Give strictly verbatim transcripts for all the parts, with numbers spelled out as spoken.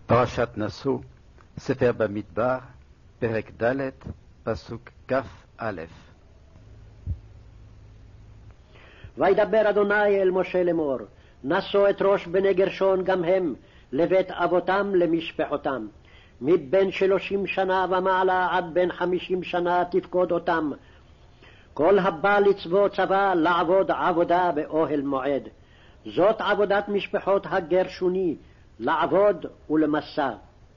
פרשת נשוא, ספר במדבר, פרק ד', פסוק כ"א. וידבר אדוני אל משה לאמור, נשוא את ראש בני גרשון גם הם, לבית אבותם למשפחותם. מבין שלושים שנה ומעלה עד בין חמישים שנה תפקוד אותם. כל הבא לצבוא צבא לעבוד עבודה באוהל מועד. זאת עבודת משפחות הגרשוני, לעבוד ולמסע.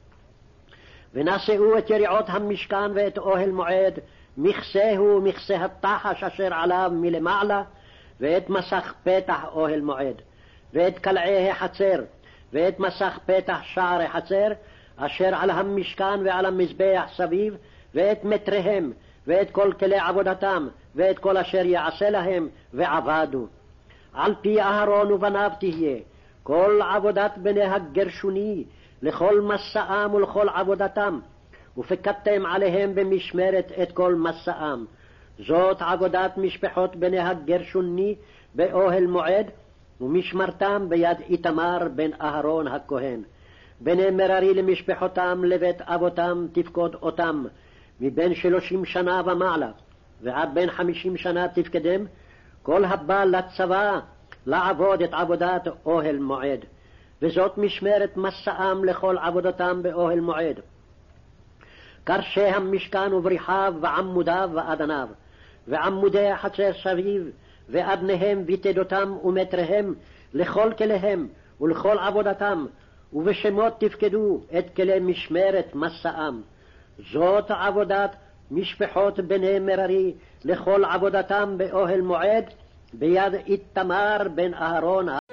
ונשאו את יריעות המשכן ואת אוהל מועד, מכסהו מכסה התחש אשר עליו מלמעלה, ואת מסך פתח אוהל מועד, ואת קלעי החצר, ואת מסך פתח שער החצר, אשר על המשכן ועל המזבח סביב, ואת מטריהם, ואת כל כלי עבודתם, ואת כל אשר יעשה להם, ועבדו. על פי אהרון ובניו תהיה, כל עבודת בני הגרשוני, לכל מסעם ולכל עבודתם, ופקדתם עליהם במשמרת את כל מסעם. זאת עבודת משפחות בני הגרשוני באוהל מועד, ומשמרתם ביד איתמר בן אהרון הכהן. בני מררי למשפחותם לבית אבותם תפקוד אותם, מבין שלושים שנה ומעלה, ועד בין חמישים שנה תפקדם, כל הבא לצבא לעבוד את עבודת אוהל מועד. וזאת משמרת מסעם לכל עבודתם באוהל מועד. קרשי המשכן ובריחיו ועמודיו ואדניו, ועמודי החצר סביב, ואדניהם ותדותם ומטריהם, לכל כליהם ולכל עבודתם, ובשמות תפקדו את כלי משמרת מסעם. זאת עבודת משפחות בני מררי לכל עבודתם באוהל מועד, ביד איתמר בן אהרון